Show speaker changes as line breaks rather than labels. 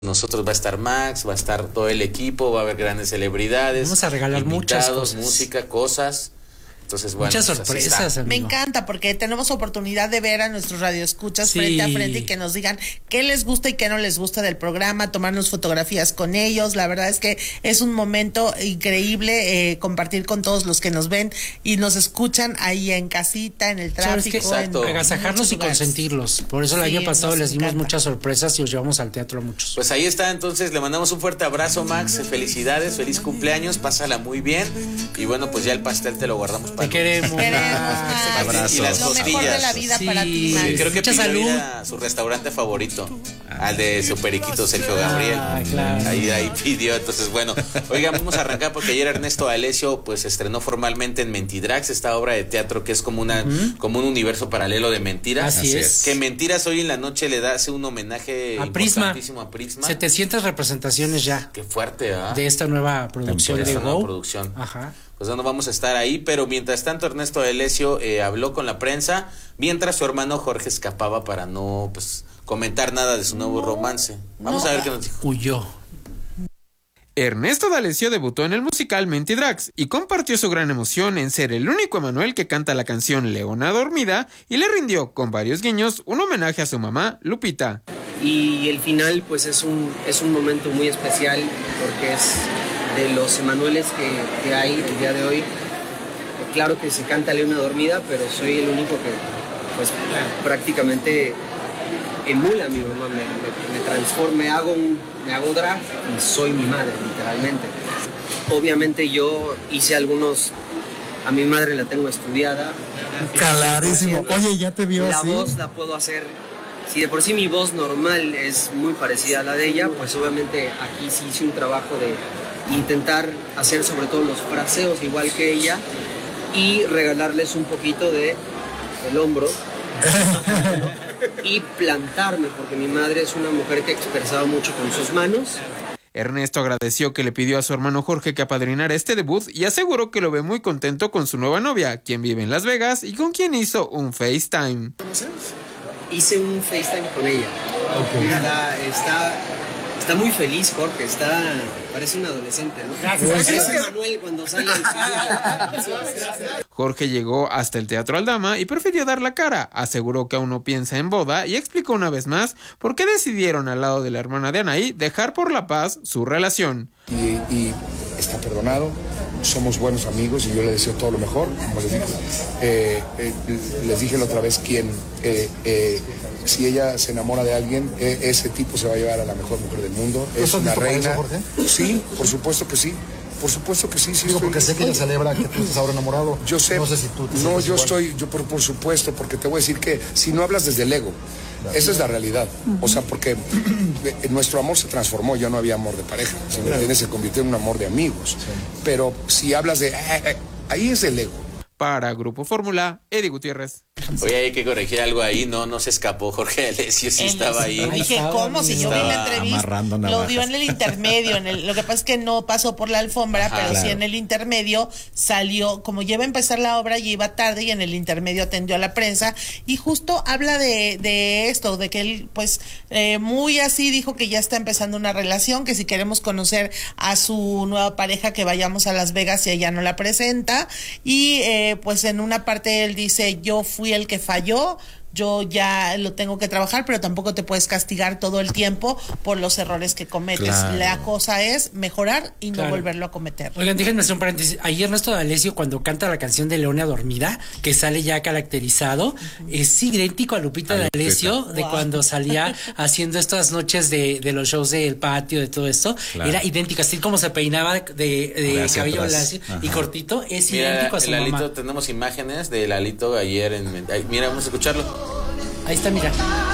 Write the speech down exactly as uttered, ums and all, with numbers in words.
nosotros va a estar Max, va a estar todo el equipo, va a haber grandes celebridades.
Vamos a regalar muchas cosas.
Música, cosas. Entonces, bueno,
muchas
pues
sorpresas.
Me encanta porque tenemos oportunidad de ver a nuestros radioescuchas sí. frente a frente y que nos digan qué les gusta y qué no les gusta del programa, tomarnos fotografías con ellos. La verdad es que es un momento increíble eh, compartir con todos los que nos ven y nos escuchan ahí en casita, en el tráfico.
Es que agasajarlos y lugares. Consentirlos. Por eso el sí, año pasado les dimos encanta. muchas sorpresas y os llevamos al teatro a muchos.
Pues ahí está, entonces le mandamos un fuerte abrazo, Max. Felicidades, feliz cumpleaños, pásala muy bien. Y bueno, pues ya el pastel te lo guardamos para
Te queremos.
Queremos, Abrazos.
Y las
lo mejor de la vida
sí.
para ti, Max.
Sí, creo que
Mucha
pidió
salud.
ir a su restaurante favorito, al de su periquito Sergio Gabriel.
Ah, claro.
Ahí, ahí pidió, entonces bueno, oigan, vamos a arrancar porque ayer Ernesto D'Alessio pues estrenó formalmente en Mentidrags, esta obra de teatro que es como una uh-huh. como un universo paralelo de mentiras.
Así es.
Que Mentiras hoy en la noche le da hace un homenaje
a Prisma.
a Prisma.
setecientas representaciones ya.
Qué fuerte, ¿eh?
De esta nueva producción de,
de
Go.
nueva producción.
Ajá.
Pues no vamos a estar ahí, pero mientras tanto Ernesto D'Alessio eh, habló con la prensa, mientras su hermano Jorge escapaba para no pues comentar nada de su nuevo romance. Vamos no. a ver qué nos dijo.
Huyó.
Ernesto D'Alessio debutó en el musical Mentidrags y compartió su gran emoción en ser el único Emanuel que canta la canción Leona Dormida y le rindió con varios guiños un homenaje a su mamá Lupita.
Y el final pues es un, es un momento muy especial porque es de los Emanueles que, que hay el día de hoy. Claro que se canta Leona Dormida, pero soy el único que pues prácticamente emula a mi mamá, me, me, me transformo, me hago, un, me hago drag y soy mi madre, literalmente. Obviamente yo hice algunos, a mi madre la tengo estudiada.
Clarísimo, oye, ya te vio
la
así.
La voz la puedo hacer, si de por sí mi voz normal es muy parecida a la de ella, pues obviamente aquí sí hice un trabajo de intentar hacer sobre todo los fraseos igual que ella y regalarles un poquito de el hombro y plantarme porque mi madre es una mujer que expresaba mucho con sus manos.
Ernesto agradeció que le pidió a su hermano Jorge que apadrinara este debut y aseguró que lo ve muy contento con su nueva novia, quien vive en Las Vegas y con quien hizo un FaceTime.
Hice un FaceTime con ella. Okay. Está, está, está muy feliz Jorge, está, parece un adolescente, ¿no? Parece Manuel cuando sale del
Jorge llegó hasta el Teatro Aldama y prefirió dar la cara. Aseguró que aún no piensa en boda y explicó una vez más por qué decidieron al lado de la hermana de Anaí dejar por la paz su relación.
Y, y está perdonado, somos buenos amigos y yo le deseo todo lo mejor, como les digo. Eh, eh, les dije la otra vez quién, eh, eh, si ella se enamora de alguien, eh, ese tipo se va a llevar a la mejor mujer del mundo. Es una reina. Eso, Jorge? Sí, por supuesto que sí. Por supuesto que sí, sí.
Digo, porque sé que ella celebra que tú estás ahora enamorado.
Yo sé.
No sé si tú te
No, yo
igual.
estoy, yo por, por supuesto, porque te voy a decir que si no hablas desde el ego, claro. Esa es la realidad. Uh-huh. O sea, porque nuestro amor se transformó, ya no había amor de pareja, ¿sí me entiendes? Se convirtió en un amor de amigos. Sí. Pero si hablas de, eh, eh, ahí es el ego.
Para Grupo Fórmula, Eddie Gutiérrez.
Oye, hay que corregir algo ahí, no, no se escapó Jorge D'Alessio, sí estaba ahí.
Dije, ¿cómo? Si yo vi la entrevista, lo dio en el intermedio, en el, lo que pasa es que no pasó por la alfombra, ajá, pero claro. Sí en el intermedio salió, como ya iba a empezar la obra, ya iba tarde y en el intermedio atendió a la prensa y justo habla de, de esto, de que él, pues, eh, muy así dijo que ya está empezando una relación, que si queremos conocer a su nueva pareja, que vayamos a Las Vegas y ella no la presenta, y eh, pues en una parte él dice, yo fui el que falló, yo ya lo tengo que trabajar, pero tampoco te puedes castigar todo el tiempo por los errores que cometes. Claro. La cosa es mejorar y no claro. volverlo a cometer.
Oigan, déjenme hacer un paréntesis. Ayer Ernesto D'Alessio, cuando canta la canción de Leona Dormida, que sale ya caracterizado, uh-huh. es idéntico a Lupita a D'Alessio, wow. de cuando salía haciendo estas noches de, de los shows del patio, de todo esto. Claro. Era idéntico, así como se peinaba de, de cabello lacio y cortito, es mira, idéntico a su
Lalito,
mamá.
Tenemos imágenes de Lalito ayer en... Mira, vamos a escucharlo.
Ahí está, mira.